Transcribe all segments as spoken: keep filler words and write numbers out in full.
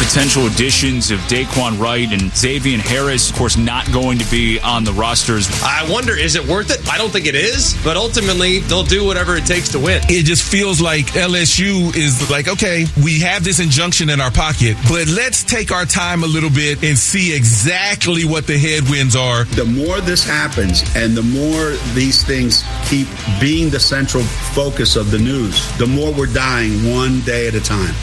potential additions of Daquan Wright and Xavier Harris, of course, not going to be on the rosters. I wonder, is it worth it? I don't think it is, but ultimately, they'll do whatever it takes to win. It just feels like L S U is like, okay, we have this injunction in our pocket, but let's take our time a little bit and see exactly what the headwinds are. The more this happens and the more these things keep being the central focus of the news, the more we're dying one day at a time.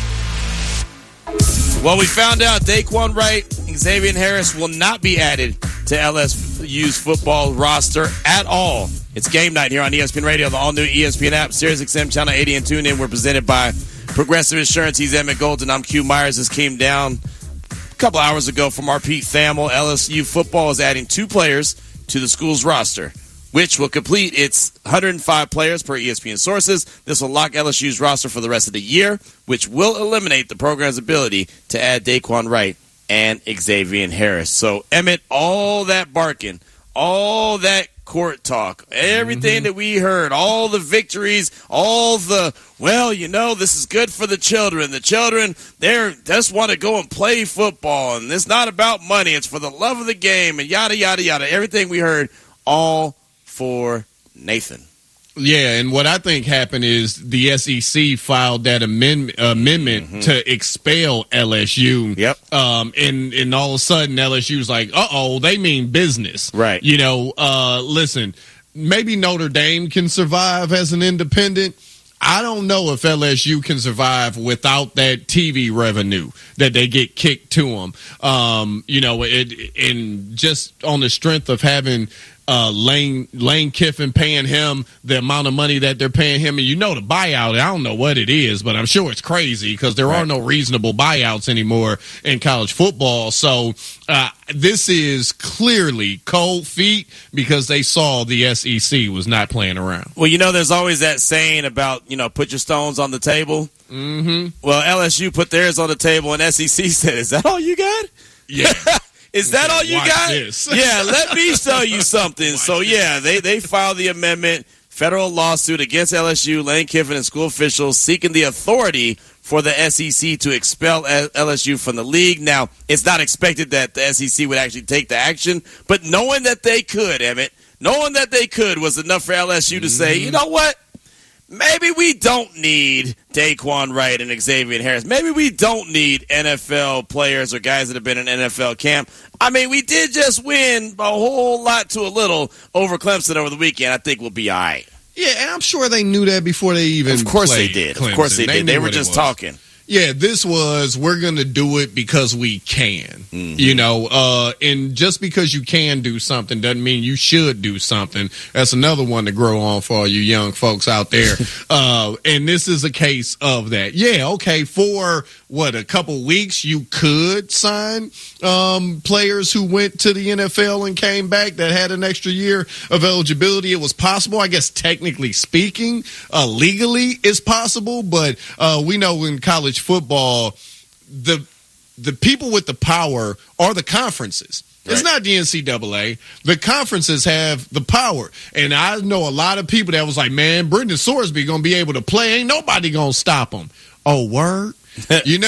Well, we found out Daquan Wright and Xavier Harris will not be added to L S U's football roster at all. It's game night here on E S P N Radio, the all-new E S P N app, Sirius X M Channel eighty, and tune in. We're presented by Progressive Insurance. He's Emmett Golden. I'm Q Myers. This came down a couple hours ago from our Pete Thamel. L S U football is adding two players to the school's roster, which will complete its one hundred five players per E S P N sources. This will lock L S U's roster for the rest of the year, which will eliminate the program's ability to add Daquan Wright and Xavier Harris. So, Emmett, all that barking, all that court talk, everything mm-hmm. that we heard, all the victories, all the, well, you know, this is good for the children. The children, they just want to go and play football, and it's not about money. It's for the love of the game, and yada, yada, yada. Everything we heard, all for Nathan. Yeah, and what I think happened is the S E C filed that amend- amendment mm-hmm. to expel L S U. Yep. Um, and, and all of a sudden, L S U's like, uh-oh, they mean business. Right. You know, uh, listen, maybe Notre Dame can survive as an independent. I don't know if L S U can survive without that T V revenue that they get kicked to them. Um, you know, it, and just on the strength of having uh, Lane Lane Kiffin paying him the amount of money that they're paying him, and you know the buyout, I don't know what it is, but I'm sure it's crazy because there right. are no reasonable buyouts anymore in college football. So uh, this is clearly cold feet because they saw the S E C was not playing around. Well, you know, there's always that saying about, you know, put your stones on the table. Mm-hmm. Well, L S U put theirs on the table, and S E C said, is that all you got? Yeah. Is that all you Watch got? This. Yeah, let me show you something. Watch so, this. yeah, they, they filed the amendment, federal lawsuit against L S U, Lane Kiffin, and school officials seeking the authority for the S E C to expel L S U from the league. Now, it's not expected that the S E C would actually take the action, but knowing that they could, Emmett, knowing that they could was enough for L S U to mm-hmm. say, you know what? Maybe we don't need Daquan Wright and Xavier Harris. Maybe we don't need N F L players or guys that have been in N F L camp. I mean, we did just win a whole lot to a little over Clemson over the weekend. I think we'll be all right. Yeah, and I'm sure they knew that before they even Of course played they did. Clemson. Of course they, they did. They were just talking. Yeah, this was, we're going to do it because we can, mm-hmm. you know, uh, and just because you can do something doesn't mean you should do something. That's another one to grow on for all you young folks out there. uh, and this is a case of that. Yeah, okay, for what, a couple weeks you could sign um, players who went to the N F L and came back that had an extra year of eligibility. It was possible. I guess technically speaking, uh, legally it's possible, but uh, we know in college football, the the people with the power are the conferences. Right. It's not the N C double A. The conferences have the power. And I know a lot of people that was like, man, Brendan Sorsby going to be able to play. Ain't nobody going to stop him. Oh, word? You know,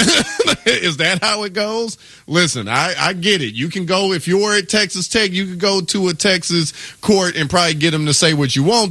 is that how it goes? Listen, I, I get it. You can go, if you're at Texas Tech, you can go to a Texas court and probably get them to say what you want